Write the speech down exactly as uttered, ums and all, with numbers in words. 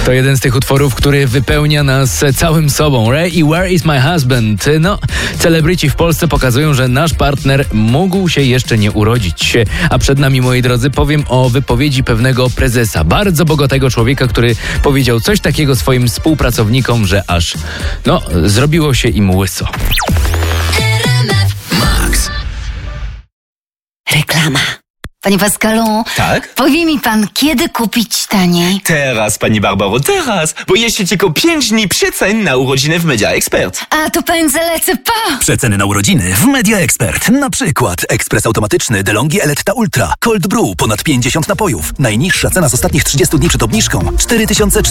To jeden z tych utworów, który wypełnia nas całym sobą. Ray i Where is my husband? No, celebryci w Polsce pokazują, że nasz partner mógł się jeszcze nie urodzić. A przed nami, moi drodzy, powiem o wypowiedzi pewnego prezesa, bardzo bogatego człowieka, który powiedział coś takiego swoim współpracownikom, że aż, no, zrobiło się im łyso. Max. Reklama. Panie Pascalu, Tak? powie mi pan, kiedy kupić taniej? Teraz, pani Barbaro, teraz! Bo jeszcze tylko pięć dni przecen na urodziny w Media Expert. A, to pan zalecę, pa! Przeceny na urodziny w Media Expert. Na przykład ekspres automatyczny DeLonghi Eletta Ultra, Cold Brew, ponad pięćdziesiąt napojów. Najniższa cena z ostatnich trzydziestu dni przed obniżką cztery tysiące